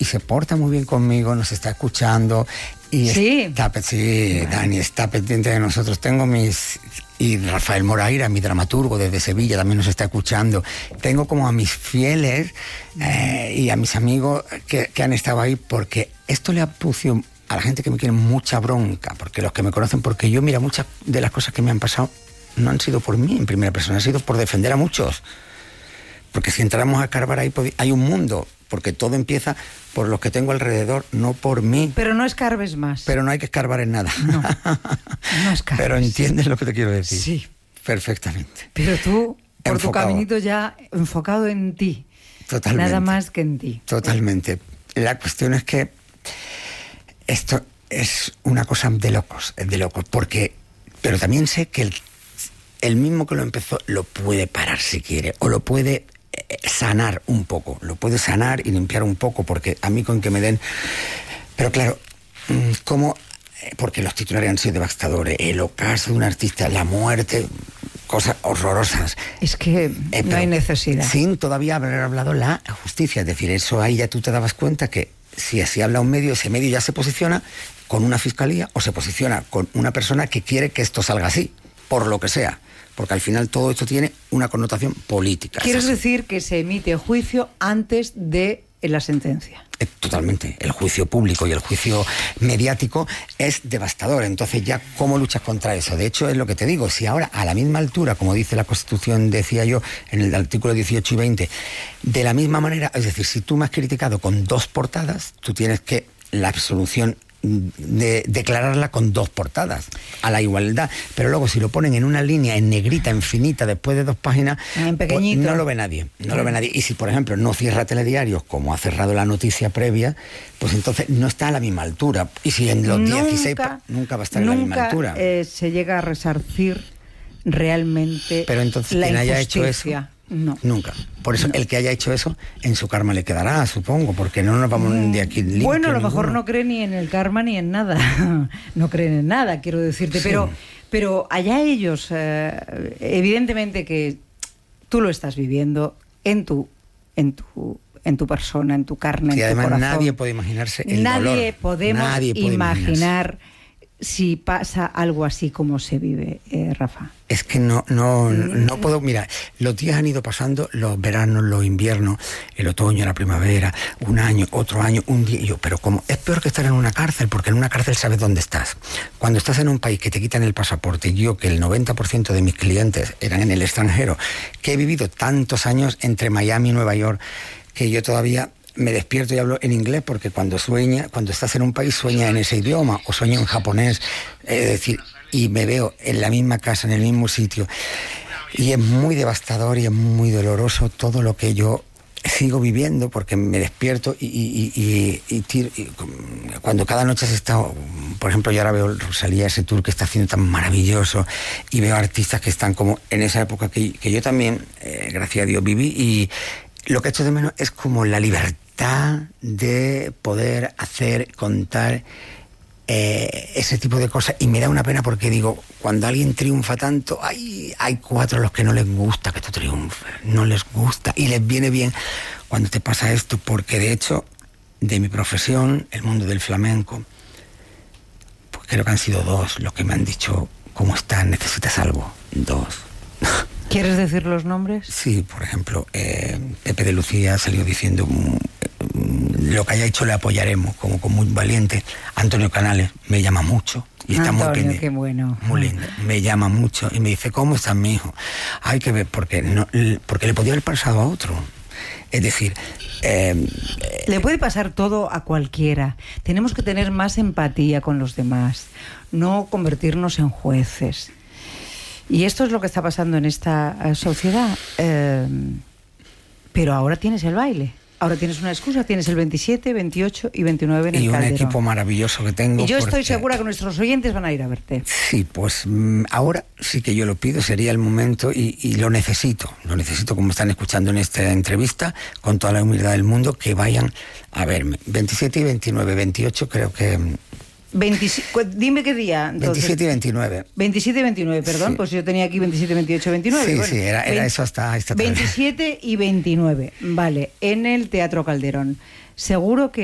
se porta muy bien conmigo, nos está escuchando. Y sí, bueno. Dani está pendiente de nosotros. Y Rafael Moraira, mi dramaturgo desde Sevilla, también nos está escuchando. Tengo como a mis fieles y a mis amigos que han estado ahí, porque esto le ha puesto a la gente que me quiere mucha bronca, porque los que me conocen, porque yo, mira, muchas de las cosas que me han pasado no han sido por mí en primera persona, han sido por defender a muchos. Porque si entramos a escarbar ahí, hay un mundo, porque todo empieza por los que tengo alrededor, no por mí. Pero no escarbes más. Pero no hay que escarbar en nada. No escarbes. Pero entiendes lo que te quiero decir. Sí. Perfectamente. Pero tú, por tu Enfocado. caminito ya enfocado en ti. Totalmente. Nada más que en ti. Totalmente. La cuestión es que esto es una cosa de locos, pero también sé que el mismo que lo empezó lo puede parar si quiere, o lo puede sanar un poco, lo puede sanar y limpiar un poco, porque a mí con que me den... Pero claro, ¿cómo? Porque los titulares han sido devastadores, el ocaso de un artista, la muerte, cosas horrorosas. Es que no hay necesidad. Sin todavía haber hablado la justicia, es decir, eso ahí ya tú te dabas cuenta que si así habla un medio, ese medio ya se posiciona con una fiscalía o se posiciona con una persona que quiere que esto salga así, por lo que sea. Porque al final todo esto tiene una connotación política. ¿Quieres decir que se emite juicio antes de la sentencia? Totalmente. El juicio público y el juicio mediático es devastador. Entonces ya, ¿cómo luchas contra eso? De hecho, es lo que te digo. Si ahora, a la misma altura, como dice la Constitución, decía yo, en el artículo 18 y 20, de la misma manera, es decir, si tú me has criticado con 2 portadas, tú tienes que la absolución de declararla con 2 portadas a la igualdad, pero luego si lo ponen en una línea en negrita, infinita, después de 2 páginas, en pequeñito, pues no lo ve nadie, lo ve nadie. Y si por ejemplo no cierra telediarios como ha cerrado la noticia previa, pues entonces no está a la misma altura. Y si en los 16 nunca va a estar a la misma altura. Se llega a resarcir realmente. Pero entonces la quien haya injusticia. hecho eso, no. Nunca. Por eso el que haya hecho eso, en su karma le quedará, supongo, porque no nos vamos de aquí limpios. Bueno, a lo mejor ninguno. no cree ni en el karma ni en nada. No creen en nada, quiero decirte. Sí. Pero allá ellos, evidentemente que tú lo estás viviendo en tu persona, en tu carne, Y en tu además corazón. nadie puede imaginarse el Nadie dolor. podemos Nadie puede imaginar si pasa algo así como se vive, Rafa. Es que no puedo. Mira, los días han ido pasando, los veranos, los inviernos, el otoño, la primavera, un año, otro año, un día. Y yo, pero como es peor que estar en una cárcel, porque en una cárcel sabes dónde estás. Cuando estás en un país que te quitan el pasaporte, yo que el 90% de mis clientes eran en el extranjero, que he vivido tantos años entre Miami y Nueva York, que yo todavía me despierto y hablo en inglés, porque cuando estás en un país sueña en ese idioma o sueña en japonés, es decir, y me veo en la misma casa, en el mismo sitio, y es muy devastador y es muy doloroso todo lo que yo sigo viviendo, porque me despierto y cuando cada noche has estado, por ejemplo, yo ahora veo Rosalía, ese tour que está haciendo tan maravilloso, y veo artistas que están como en esa época que yo también, gracias a Dios, viví, y lo que echo de menos es como la libertad de poder hacer, contar ese tipo de cosas. Y me da una pena porque digo, cuando alguien triunfa tanto, hay 4 a los que no les gusta que tú triunfes, no les gusta, y les viene bien cuando te pasa esto, porque de hecho, de mi profesión, el mundo del flamenco, pues creo que han sido 2 los que me han dicho, ¿cómo estás? ¿Necesitas algo? 2. ¿Quieres decir los nombres? Sí, por ejemplo, Pepe de Lucía salió diciendo lo que haya hecho le apoyaremos, como muy valiente. Antonio Canales me llama mucho y está muy pendiente. Qué bueno. Muy lindo. Me llama mucho y me dice, ¿cómo está mi hijo? Hay que ver, porque le podía haber pasado a otro. Es decir, le puede pasar todo a cualquiera. Tenemos que tener más empatía con los demás, no convertirnos en jueces. Y esto es lo que está pasando en esta sociedad. Pero ahora tienes el baile. Ahora tienes una excusa, tienes el 27, 28 y 29 en el Calderón. Y un equipo maravilloso que tengo. Y yo estoy segura que nuestros oyentes van a ir a verte. Sí, pues ahora sí que yo lo pido, sería el momento y lo necesito como están escuchando en esta entrevista, con toda la humildad del mundo, que vayan a verme. 27 y 29, 28 creo que... Dime qué día. Entonces. 27 y 29. 27 y 29, perdón, sí. Pues yo tenía aquí 27, 28, 29. Sí, bueno, sí, era eso hasta esta tarde. 27 y 29, vale, en el Teatro Calderón. Seguro que